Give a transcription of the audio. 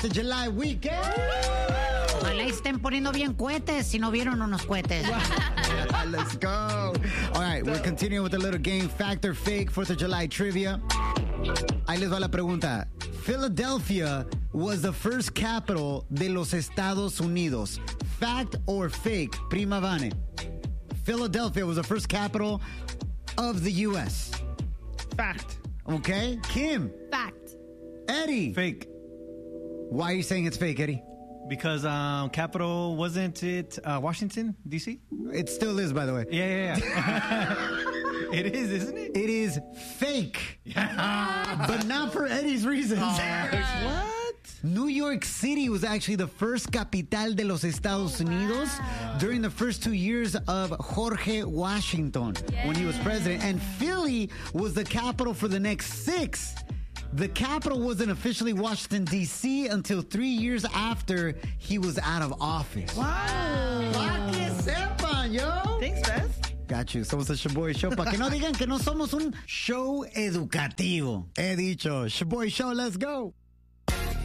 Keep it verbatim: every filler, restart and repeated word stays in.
The July weekend. Ojalá estén poniendo bien cohetes si no vieron unos cohetes. Let's go. All right, we're continuing with a little game, Fact or Fake, fourth of July trivia. Ahí les va la pregunta. Philadelphia was the first capital de los Estados Unidos. Fact or fake, Prima Vane? Philadelphia was the first capital of the U S. Fact. Okay. Kim? Fact. Eddie? Fake. Why are you saying it's fake, Eddie? Because um, capital, wasn't it uh, Washington, D C? It still is, by the way. Yeah, yeah, yeah. It is, isn't it? It is fake. But not for Eddie's reasons. What? New York City was actually the first capital de los Estados Unidos during the first two years of Jorge Washington when he was president. And Philly was the capital for the next six. The capital wasn't officially Washington, D C until three years after he was out of office. Wow. Pa' que sepan, yo. Thanks, Beth. Got you. Somos el Shaboy Show. Para que no digan que no somos un show educativo. He dicho, Shaboy Show, let's go.